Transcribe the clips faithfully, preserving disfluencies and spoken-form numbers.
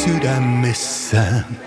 sydämessään.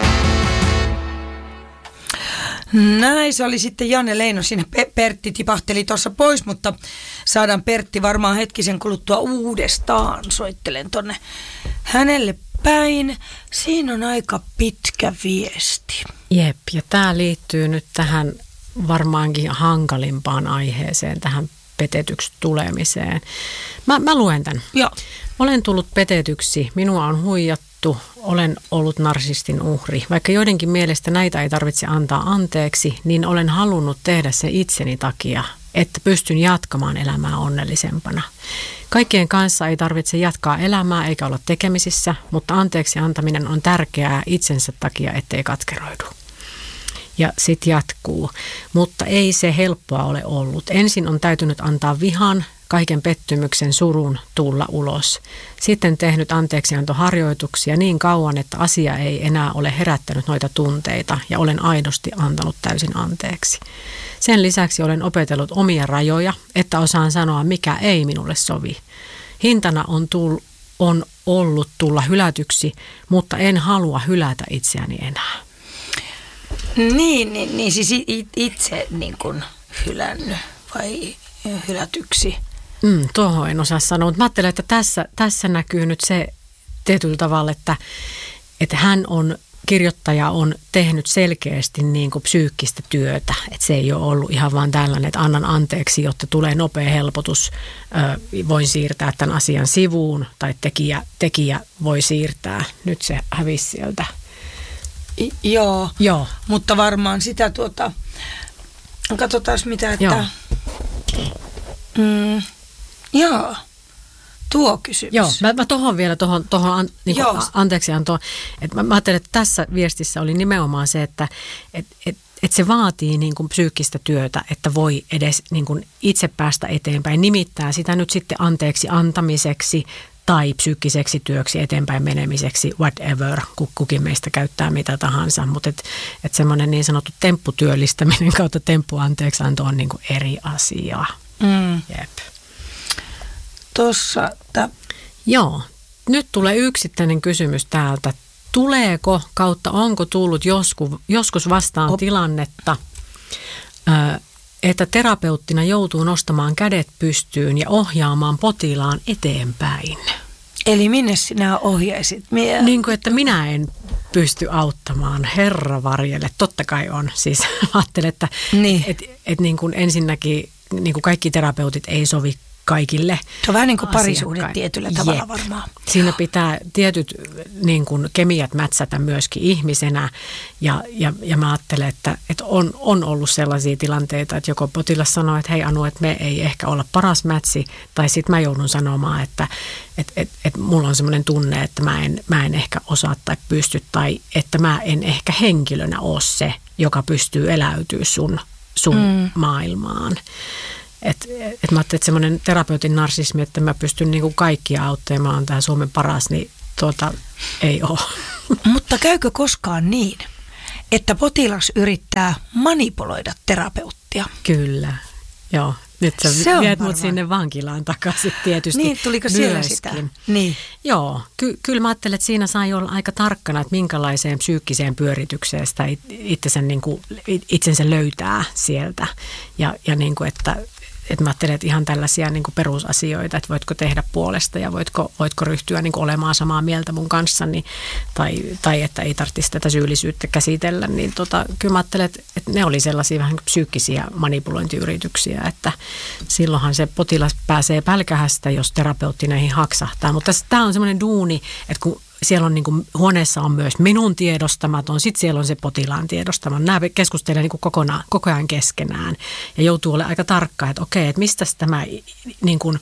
Näin se oli sitten Janne Leino. Siinä Pertti tipahteli tuossa pois, mutta saadaan Pertti varmaan hetkisen kuluttua uudestaan. Soittelen tonne hänelle päin. Siinä on aika pitkä viesti. Jep, ja tämä liittyy nyt tähän varmaankin hankalimpaan aiheeseen, tähän petetyksi tulemiseen. Mä, mä luen tämän. Joo. Olen tullut petetyksi, minua on huijattu, olen ollut narsistin uhri. Vaikka joidenkin mielestä näitä ei tarvitse antaa anteeksi, niin olen halunnut tehdä se itseni takia, että pystyn jatkamaan elämää onnellisempana. Kaikkien kanssa ei tarvitse jatkaa elämää eikä olla tekemisissä, mutta anteeksi antaminen on tärkeää itsensä takia, ettei katkeroidu. Ja sitten jatkuu, mutta ei se helppoa ole ollut. Ensin on täytynyt antaa vihan, kaiken pettymyksen, surun tulla ulos. Sitten tehnyt anteeksiantoharjoituksia niin kauan, että asia ei enää ole herättänyt noita tunteita ja olen aidosti antanut täysin anteeksi. Sen lisäksi olen opetellut omia rajoja, että osaan sanoa, mikä ei minulle sovi. Hintana on, tull, on ollut tulla hylätyksi, mutta en halua hylätä itseäni enää. Niin, niin, niin siis itse niin kuin hylännyt vai hylätyksi? Mm, tuohon en osaa sanoa, mutta mä ajattelen, että tässä, tässä näkyy nyt se tietyllä tavalla, että, että hän on, kirjoittaja on tehnyt selkeästi niin kuin psyykkistä työtä. Että se ei ole ollut ihan vaan tällainen, että annan anteeksi, jotta tulee nopea helpotus, ö, voin siirtää tämän asian sivuun tai tekijä, tekijä voi siirtää. Nyt se hävisi sieltä. I, joo, joo, mutta varmaan sitä tuota, katsotaan mitä, että... Joo. Mm, joo, tuo kysymys. Joo, mä, mä tohon vielä tuohon tohon an, niin anteeksiantoon, että mä, mä ajattelen, että tässä viestissä oli nimenomaan se, että et, et, et se vaatii niin kuin psyykkistä työtä, että voi edes niin kuin itse päästä eteenpäin, nimittää sitä nyt sitten anteeksi antamiseksi tai psyykkiseksi työksi eteenpäin menemiseksi, whatever, kukin meistä käyttää mitä tahansa, mutta et, et semmoinen niin sanottu tempputyöllistäminen kautta temppuanteeksianto on niin kuin eri asia. Mm. Jep. Tossa, ta... Joo, nyt tulee yksittäinen kysymys täältä. Tuleeko kautta onko tullut joskus, joskus vastaan Op. tilannetta, että terapeuttina joutuu nostamaan kädet pystyyn ja ohjaamaan potilaan eteenpäin? Eli minne sinä ohjaisit? Mie... Niin kuin, että minä en pysty auttamaan, herra varjelle. Totta kai on. Siis ajattelen, että niin. et, et niin kuin ensinnäkin niin kuin kaikki terapeutit ei sovi kaikille. Se on vähän niin kuin parisuhde tietyllä tavalla Jep. varmaan. Siinä pitää tietyt niin kuin kemiat mätsätä myöskin ihmisenä ja, ja, ja mä ajattelen, että, että on, on ollut sellaisia tilanteita, että joko potilas sanoo, että hei Anu, että me ei ehkä olla paras mätsi, tai sitten mä joudun sanomaan, että et, et, et mulla on semmoinen tunne, että mä en, mä en ehkä osaa tai pysty, tai että mä en ehkä henkilönä ole se, joka pystyy eläytyä sun, sun mm. maailmaan. Että et mä ajattelin, että semmoinen terapeutin narsismi, että mä pystyn niinku kaikkia auttamaan, tämä Suomen paras, niin tuota ei ole. Mutta käykö koskaan niin, että potilas yrittää manipuloida terapeuttia? Kyllä, joo. Nyt sä Se viet mut sinne vankilaan takaisin tietysti. Niin, tuliko siellä myöskin sitä? Niin. Joo, ky- kyllä mä ajattelen, että siinä saa olla aika tarkkana, että minkälaiseen psyykkiseen pyöritykseen sitä itsensä, niin kuin, itsensä löytää sieltä. Ja, ja niin kuin, että että mä ajattelen, että ihan tällaisia niin kuin perusasioita, että voitko tehdä puolesta ja voitko, voitko ryhtyä niin kuin olemaan samaa mieltä mun kanssani tai, tai että ei tarvitsisi tätä syyllisyyttä käsitellä, niin tota, kyllä mä ajattelen, että, että ne oli sellaisia vähän psyykkisiä manipulointiyrityksiä, että silloinhan se potilas pääsee pälkähästä, jos terapeutti näihin haksahtaa, mutta tämä on semmoinen duuni, että kun siellä on niin kuin, huoneessa on myös minun tiedostamaton, sitten siellä on se potilaan tiedostamaton. Nämä keskustelee niin kuin kokonaan, koko ajan keskenään ja joutuu olemaan aika tarkka, että okei, että mistä tämä niin kuin,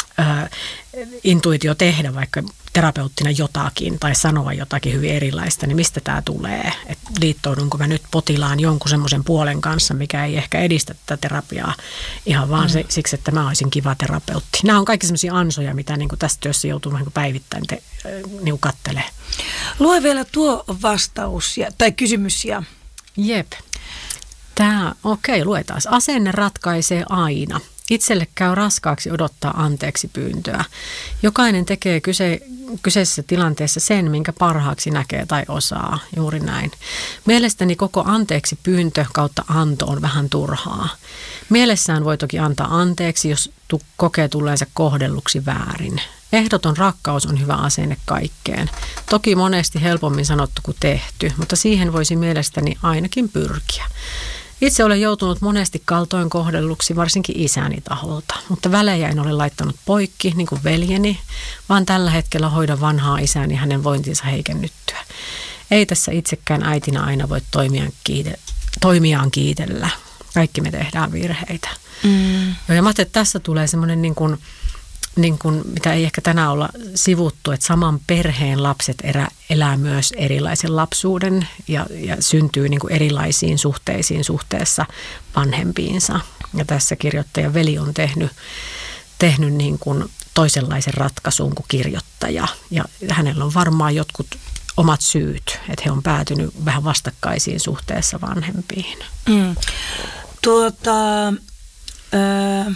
ä, intuitio tehdä vaikka terapeuttina jotakin tai sanoa jotakin hyvin erilaista, niin mistä tämä tulee? Että liittoudunko mä nyt potilaan jonkun semmoisen puolen kanssa, mikä ei ehkä edistä tätä terapiaa ihan vaan se, siksi, että mä olisin kiva terapeutti. Nämä on kaikki semmoisia ansoja, mitä niin kuin tässä työssä joutuu niin kuin päivittäin te, niin kuin katselemaan. Lue vielä tuo vastaus ja, tai kysymys. Ja... Jep. Tämä, okei, luetaan. Asenne ratkaisee aina. Itselle käy raskaaksi odottaa anteeksi pyyntöä. Jokainen tekee kyse, kyseisessä tilanteessa sen, minkä parhaaksi näkee tai osaa. Juuri näin. Mielestäni koko anteeksi pyyntö kautta anto on vähän turhaa. Mielessään voi toki antaa anteeksi, jos tu- kokee tulleensa kohdelluksi väärin. Ehdoton rakkaus on hyvä asenne kaikkeen. Toki monesti helpommin sanottu kuin tehty, mutta siihen voisi mielestäni ainakin pyrkiä. Itse olen joutunut monesti kaltoin kohdelluksi, varsinkin isäni taholta, mutta välejä en ole laittanut poikki, niin kuin veljeni, vaan tällä hetkellä hoidan vanhaa isääni hänen vointinsa heikennyttyä. Ei tässä itsekään äitinä aina voi toimiaan, kiite- toimiaan kiitellä. Kaikki me tehdään virheitä. Mm. Ja mä ajattelin, että tässä tulee semmoinen niin kuin, niin kuin, mitä ei ehkä tänään olla sivuttu, että saman perheen lapset erä, elää myös erilaisen lapsuuden ja, ja syntyy niin kuin erilaisiin suhteisiin suhteessa vanhempiinsa. Ja tässä kirjoittaja veli on tehnyt, tehnyt niin kuin toisenlaisen ratkaisun kuin kirjoittaja. Ja hänellä on varmaan jotkut omat syyt, että he on päätynyt vähän vastakkaisiin suhteessa vanhempiin. Mm. Tuota... Öö...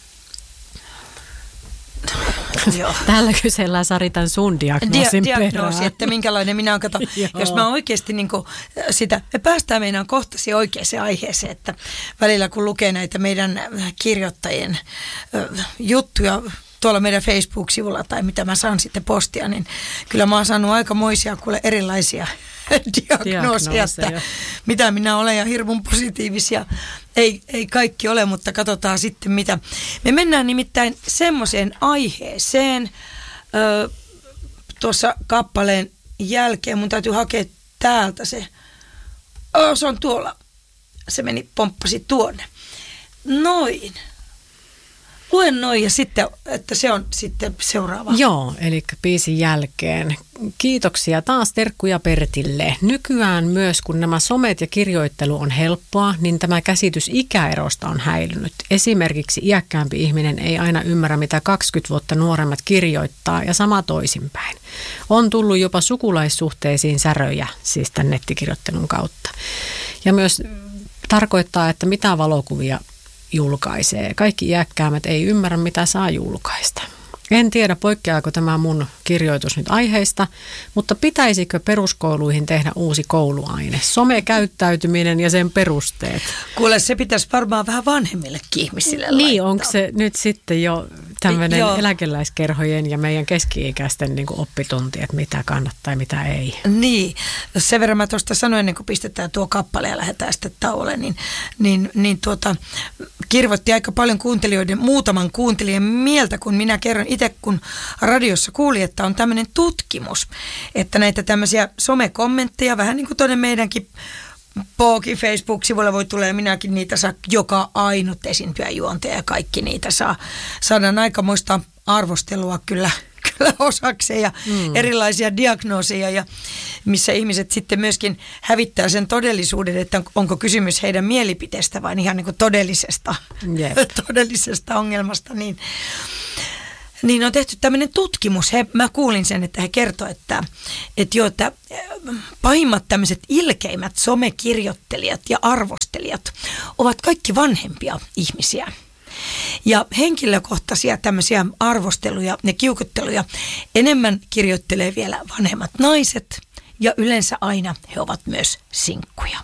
Joo. Täällä kysellään Saritan sun diagnoosin Dia- diagnoosi, perään. että minkälainen minä olen. Kato, jos mä oikeasti niin kuin sitä, me päästään meidän kohtasi oikeaan aiheeseen, että välillä kun lukee näitä meidän kirjoittajien äh, juttuja tuolla meidän Facebook-sivulla tai mitä mä saan sitten postia, niin kyllä mä oon saanut aikamoisia kuule erilaisia diagnooseja, että mitä minä olen ja hirmun positiivisia. Ei, ei kaikki ole, mutta katsotaan sitten mitä. Me mennään nimittäin semmoiseen aiheeseen ö, tuossa kappaleen jälkeen. Mun täytyy hakea täältä se. Oh, se on tuolla. Se meni, pomppasi tuonne. Noin. Luen noin ja sitten, että se on sitten seuraava. Joo, eli biisin jälkeen. Kiitoksia taas terkkuja Pertille. Nykyään myös kun nämä somet ja kirjoittelu on helppoa, niin tämä käsitys ikäerosta on häilynyt. Esimerkiksi iäkkäämpi ihminen ei aina ymmärrä, mitä kaksikymmentä vuotta nuoremmat kirjoittaa ja sama toisinpäin. On tullut jopa sukulaissuhteisiin säröjä, siis tämän nettikirjoittelun kautta. Ja myös tarkoittaa, että mitä valokuvia julkaisee. Kaikki iäkkäämät ei ymmärrä, mitä saa julkaista. En tiedä, poikkeaako tämä mun kirjoitus nyt aiheesta, mutta pitäisikö peruskouluihin tehdä uusi kouluaine? Somekäyttäytyminen ja sen perusteet. Kuule, se pitäisi varmaan vähän vanhemmillekin ihmisille Niin, laittaa. onko se nyt sitten jo tämmöinen eläkeläiskerhojen ja meidän keski-ikäisten niin kuin oppitunti, että mitä kannattaa ja mitä ei? Niin, sen verran mä tuosta sanoin ennen kuin pistetään tuo kappale ja lähdetään sitten tauolle, niin, niin, niin tuota, kirvoitti aika paljon kuuntelijoiden, muutaman kuuntelijan mieltä, kun minä kerron itse, kun radiossa kuuli, että on tämmöinen tutkimus, että näitä tämmöisiä somekommentteja, vähän niin kuin tuonne meidänkin Pookin Facebook-sivuilla voi tulla ja minäkin niitä saa, joka ainut esiintyjä juontaja ja kaikki niitä saa. Saadaan aikamoista arvostelua kyllä, kyllä osakseen ja mm. erilaisia diagnooseja ja missä ihmiset sitten myöskin hävittää sen todellisuuden, että onko kysymys heidän mielipiteestä vai ihan niin kuin todellisesta, yep. todellisesta ongelmasta, niin Niin on tehty tämmöinen tutkimus. He, mä kuulin sen, että he kertoivat, että, että, jo, että pahimmat tämmöiset ilkeimmät somekirjoittelijat ja arvostelijat ovat kaikki vanhempia ihmisiä. Ja henkilökohtaisia tämmöisiä arvosteluja ja kiukutteluja enemmän kirjoittelee vielä vanhemmat naiset ja yleensä aina he ovat myös sinkkuja.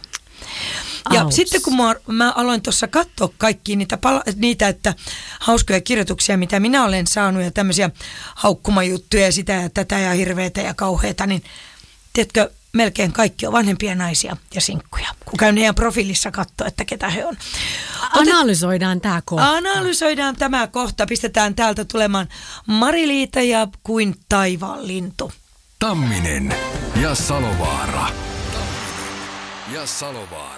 Ja Aus. sitten kun mä, mä aloin tuossa katsoa kaikkia niitä, pala- niitä, että hauskoja kirjoituksia, mitä minä olen saanut ja tämmöisiä haukkumajuttuja ja sitä ja tätä ja hirveätä ja kauheata, niin tiedätkö, melkein kaikki on vanhempia naisia ja sinkkuja. Kun käyn heidän profiilissa katsoa, että ketä he on. Analysoidaan tämä kohta. Analysoidaan tämä kohta. Pistetään täältä tulemaan Mari-Liita ja Kuin taivaan lintu. Tamminen ja Salovaara. Tamminen ja Salovaara.